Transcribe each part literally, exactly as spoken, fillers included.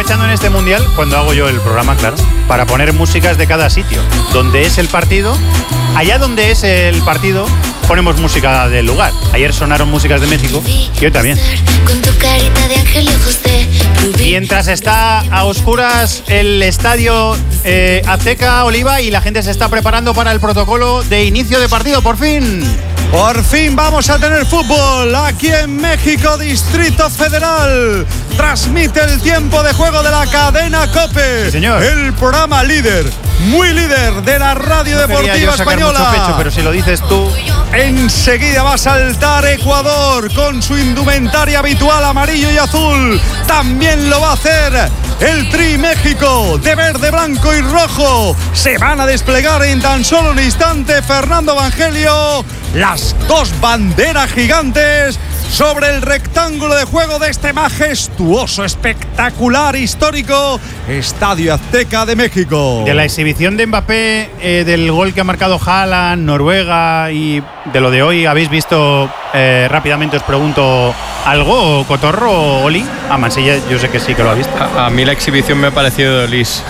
aprovechando en este mundial, cuando hago yo el programa, claro, para poner músicas de cada sitio. Donde es el partido, allá donde es el partido, ponemos música del lugar. Ayer sonaron músicas de México y hoy también. Mientras está a oscuras el estadio eh, Azteca, Oliva, y la gente se está preparando para el protocolo de inicio de partido, por fin. Por fin vamos a tener fútbol aquí en México, Distrito Federal. Transmite el tiempo de juego de la cadena COPE. Sí, señor. El programa líder, muy líder de la radio no deportiva yo sacar española. Mucho pecho, pero si lo dices tú. Enseguida va a saltar Ecuador con su indumentaria habitual amarillo y azul. También lo va a hacer el Tri México de verde, blanco y rojo. Se van a desplegar en tan solo un instante, Fernando Evangelio, las dos banderas gigantes sobre el rectángulo de juego de este majestuoso, espectacular, histórico Estadio Azteca de México. De la exhibición de Mbappé, eh, del gol que ha marcado Haaland, Noruega, y de lo de hoy, ¿habéis visto eh, rápidamente, os pregunto, algo, Cotorro, Oli? A Mansilla yo sé que sí que lo ha visto. A, a mí la exhibición me ha parecido de Lis.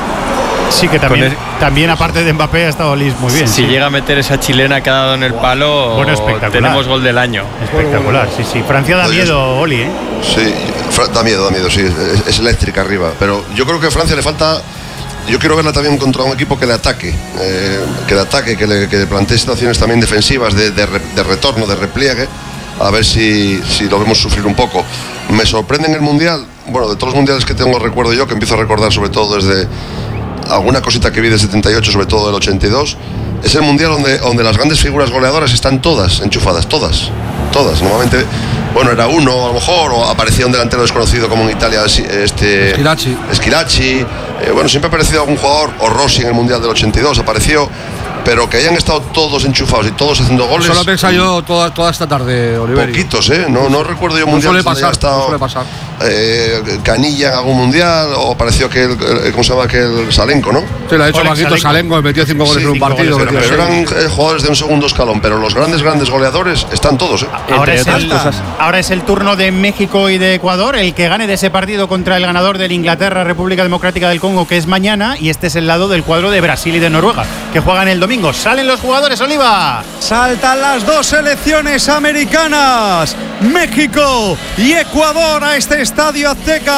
Sí, que también, el, también aparte de Mbappé ha estado Lis muy bien. Si sí. llega a meter esa chilena que ha dado en el palo, bueno, espectacular. Tenemos gol del año. Espectacular, sí, sí. Francia da miedo, Oli, ¿eh? Sí, da miedo, da miedo, sí. Es, es eléctrica arriba. Pero yo creo que a Francia le falta... Yo quiero verla también contra un equipo que le ataque, eh, que le ataque, que le, que le plantee situaciones también defensivas, de, de, de retorno, de repliegue, a ver si, si lo vemos sufrir un poco. Me sorprende en el Mundial, bueno, de todos los mundiales que tengo recuerdo yo, que empiezo a recordar sobre todo desde alguna cosita que vi del setenta y ocho, sobre todo del ochenta y dos, es el Mundial donde, donde las grandes figuras goleadoras están todas enchufadas, todas, todas. Normalmente, bueno, era uno a lo mejor, o aparecía un delantero desconocido como en Italia, este Schilacci. Schilacci. Eh, bueno, siempre ha aparecido algún jugador, o Rossi en el Mundial del ochenta y dos apareció, pero que hayan estado todos enchufados y todos haciendo goles. Eso lo he pensado yo toda, toda esta tarde, Oliveri. Poquitos, ¿eh? No, no recuerdo yo no mundiales suele pasar, estado, no suele pasar. Eh, Canilla en algún mundial, o apareció aquel, ¿cómo se llama aquel? Salenko, ¿no? Sí, lo ha hecho Paquito Salenko, metió cinco goles sí, en un partido. Goles, pero, pero eran eh, jugadores de un segundo escalón, pero los grandes, grandes goleadores están todos, ¿eh? Ahora es, el, ahora es el turno de México y de Ecuador. El que gane de ese partido contra el ganador del Inglaterra, República Democrática del Congo, que es mañana, y este es el lado del cuadro de Brasil y de Noruega, que juegan el domingo. Salen los jugadores, Oliva. Saltan las dos selecciones americanas, México y Ecuador, a este Estadio Azteca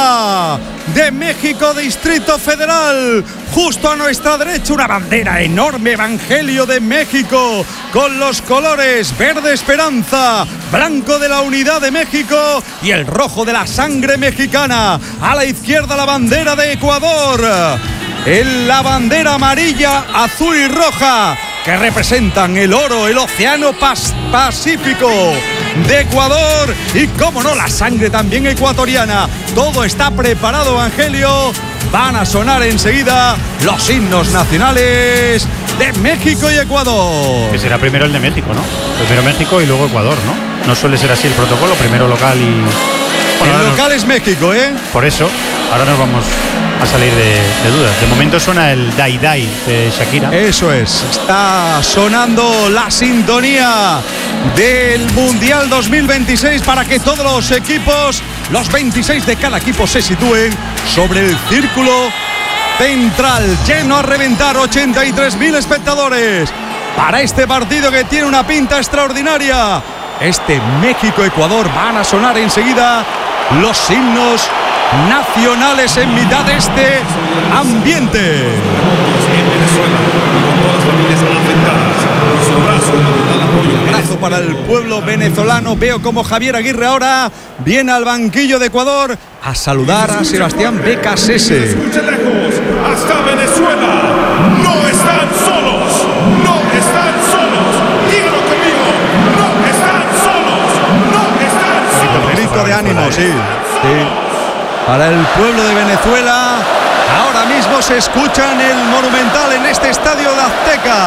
de México, Distrito Federal. Justo a nuestra derecha una bandera enorme, Evangelio de México, con los colores verde esperanza, blanco de la unidad de México y el rojo de la sangre mexicana. A la izquierda la bandera de Ecuador, en la bandera amarilla, azul y roja, que representan el oro, el océano Pacífico de Ecuador, y cómo no, la sangre también ecuatoriana. Todo está preparado, Evangelio. Van a sonar enseguida los himnos nacionales de México y Ecuador. Que será primero el de México, ¿no? Primero México y luego Ecuador, ¿no? No suele ser así el protocolo, primero local y... Bueno, el local nos... es México, ¿eh? Por eso, ahora nos vamos a salir de, de dudas. De momento suena el Dai Dai de Shakira. Eso es, está sonando la sintonía del Mundial dos mil veintiséis para que todos los equipos, los veintiséis de cada equipo, se sitúen sobre el círculo central. Lleno a reventar, ochenta y tres mil espectadores para este partido que tiene una pinta extraordinaria. Este México-Ecuador. Van a sonar enseguida los himnos nacionales en mitad de este ambiente. Un abrazo para el pueblo venezolano. Veo como Javier Aguirre ahora viene al banquillo de Ecuador a saludar a Sebastián Becasese. Escuchen lejos, hasta Venezuela. No están solos, no están solos. Díganlo conmigo, no están solos, no están solos. El grito de ánimo, sí, sí. Para el pueblo de Venezuela, ahora mismo se escucha en el Monumental, en este estadio de Azteca.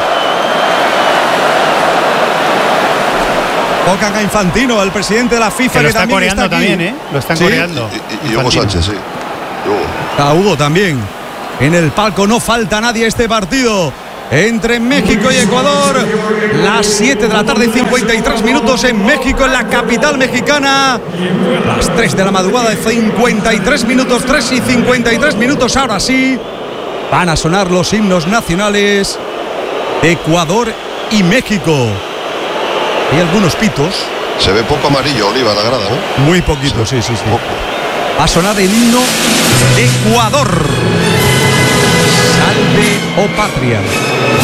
Tocan a Infantino, el presidente de la FIFA, que, lo que está también coreando está aquí. también, ¿eh? Lo están sí. coreando. Y, y, y Hugo Sánchez, sí. Hugo. A Hugo también. En el palco no falta nadie este partido. entre México y Ecuador. Las siete de la tarde y cincuenta y tres minutos en México, en la capital mexicana. Las tres de la madrugada y cincuenta y tres minutos, tres y cincuenta y tres minutos. Ahora sí, van a sonar los himnos nacionales de Ecuador y México. Hay algunos pitos. Se ve poco amarillo, Oliva, la grada, ¿no? Muy poquito, sí, sí, sí. Poco. Va a sonar el himno de Ecuador. Salve, oh patria.